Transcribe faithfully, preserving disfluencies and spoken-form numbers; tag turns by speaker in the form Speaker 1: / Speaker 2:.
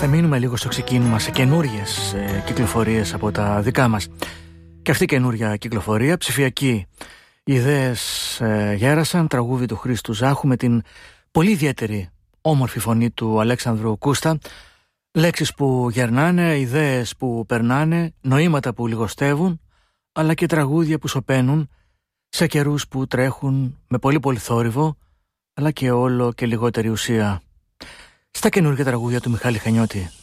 Speaker 1: Θα μείνουμε λίγο στο ξεκίνημα σε καινούριες ε, κυκλοφορίες από τα δικά μας. Και αυτή η καινούρια κυκλοφορία, ψηφιακή. Οι ιδέες ε, γέρασαν, τραγούδι του Χρήστου Ζάχου με την πολύ ιδιαίτερη όμορφη φωνή του Αλέξανδρου Κούστα. Λέξεις που γερνάνε, ιδέες που περνάνε, νοήματα που λιγοστεύουν, αλλά και τραγούδια που σωπαίνουν σε καιρούς που τρέχουν με πολύ πολύ θόρυβο, αλλά και όλο και λιγότερη ουσία. Στα καινούργια τραγούδια του Μιχάλη Χανιώτη.